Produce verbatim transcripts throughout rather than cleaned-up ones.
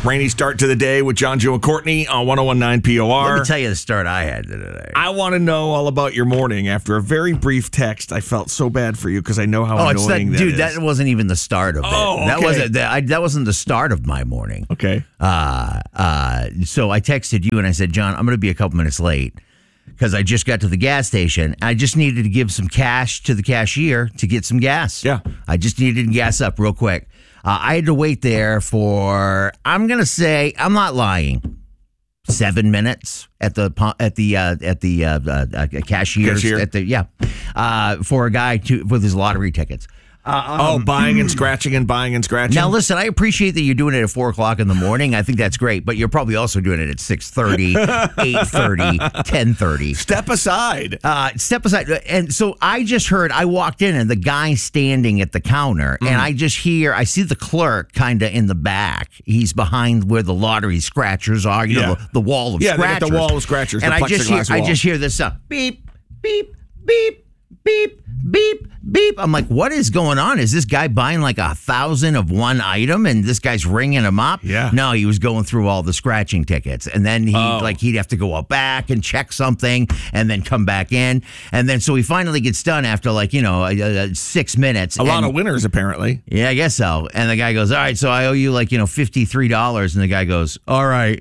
Rainy start to the day with John, Joe, and Courtney on one oh one point nine P O R. Let me tell you the start I had today. I want to know all about your morning. After a very brief text, I felt so bad for you because I know how oh, it's that, annoying that dude. is. That wasn't even the start of it. Oh, okay. That wasn't that, I, that wasn't the start of my morning. Okay. Uh, uh, so I texted you and I said, John, I'm going to be a couple minutes late because I just got to the gas station. I just needed to give some cash to the cashier to get some gas. Yeah. I just needed to gas up real quick. Uh, I had to wait there for, I'm going to say, I'm not lying, seven minutes at the pu- at the uh, at the uh, uh, cashiers Cashier. at the yeah uh, for a guy to with his lottery tickets. Uh, oh, um, buying and scratching and buying and scratching. Now, listen, I appreciate that you're doing it at four o'clock in the morning. I think that's great, but you're probably also doing it at six thirty, eight thirty, ten thirty. Step aside. Uh, step aside. And so I just heard, I walked in and the guy's standing at the counter, Mm. and I just hear, I see the clerk kind of in the back. He's behind where the lottery scratchers are, you Yeah. know, the, the wall of Yeah, they got scratchers. the wall of scratchers, And the I just hear, plexiglass I wall. just hear this uh, beep, beep, beep, beep, beep, beep. I'm like, what is going on? Is this guy buying like a thousand of one item and this guy's ringing him up? Yeah. No, he was going through all the scratching tickets. And then he Oh. like he'd have to go out back and check something and then come back in. And then so he finally gets done after like, you know, uh, uh, six minutes. A lot And- of winners, apparently. Yeah, I guess so. And the guy goes, all right, so I owe you like, you know, fifty-three dollars. And the guy goes, all right,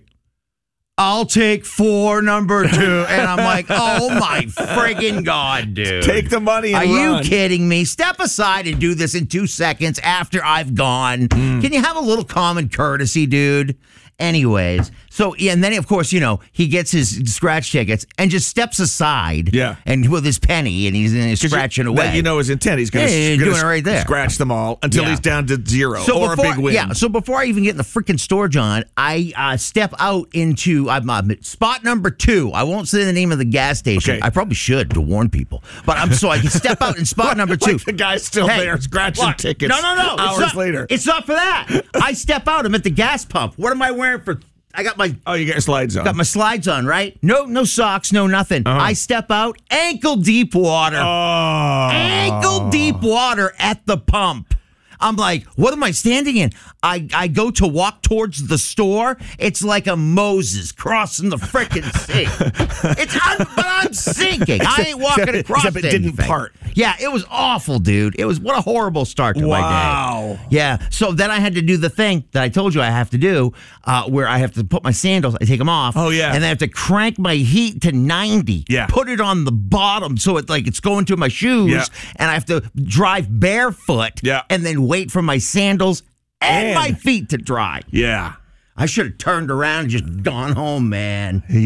I'll take four, number two. And I'm like, oh my friggin' God, dude. Take the money and Are you run. kidding me? Step aside and do this in two seconds after I've gone. Mm. Can you have a little common courtesy, dude? Anyways, so yeah, and then of course, you know, he gets his scratch tickets and just steps aside. Yeah. And with his penny and he's, and he's 'Cause you- scratching that away. You know his intent. He's going Yeah, yeah, to doing it right there. scratch them all until Yeah. he's down to zero So or before, a big win. Yeah, so before I even get in the freaking store, John, I uh, step out into uh, uh, spot number two. I won't say the name of the gas station. Okay. I probably should to warn people, but I'm so I can step out in spot number two. Like the guy's still Hey, there scratching look, tickets. No, no, no. Hours it's not, later. It's not for that. I step out. I'm at the gas pump. What am I wearing for? I got my Oh, you got your slides on. got my slides on, right? No, no socks, no nothing. Uh-huh. I step out, ankle deep water. Oh. Ankle deep water at the pump. I'm like, what am I standing in? I, I go to walk towards the store. It's like a Moses crossing the frickin' sea. It's I'm, but I'm sinking. I ain't walking Except it- across except it didn't anything. part. Yeah, it was awful, dude. It was what a horrible start to my Wow. day. Yeah. So then I had to do the thing that I told you I have to do, uh, where I have to put my sandals, I take them off. Oh, yeah. And then I have to crank my heat to ninety. Yeah. Put it on the bottom so it like it's going to my shoes. Yeah. And I have to drive barefoot. Yeah. And then wait for my sandals and, And- my feet to dry. Yeah. I should have turned around and just gone home, man. Yeah.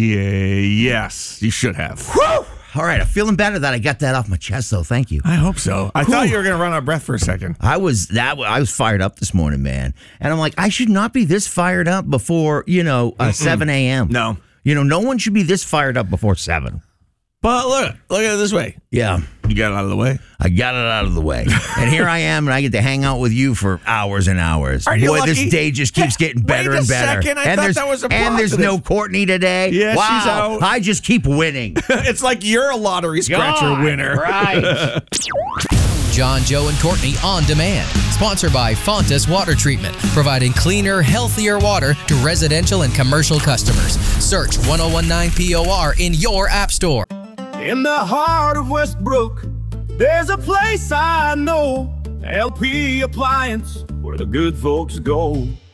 Yes, you should have. Whew. All right, I'm feeling better that I got that off my chest, though. Thank you. I hope so. I thought Whew. you were going to run out of breath for a second. I was that I was fired up this morning, man, and I'm like, I should not be this fired up before you know uh, seven a.m. No. you know, no one should be this fired up before seven. But look, look at it this way. Yeah, You got it out of the way. I got it out of the way, and here I am, and I get to hang out with you for hours and hours. Are you Boy, lucky? this day just keeps getting Wait better a and better. second. I and thought there's, that was a and there's positive. no Courtney today. Yeah, she's wow, out. I just keep winning. It's like you're a lottery scratcher God, winner. right? John, Joe, and Courtney on demand. Sponsored by Fontas Water Treatment, providing cleaner, healthier water to residential and commercial customers. Search one oh one nine P O R in your app store. In the heart of Westbrook, there's a place I know, L P Appliance, where the good folks go.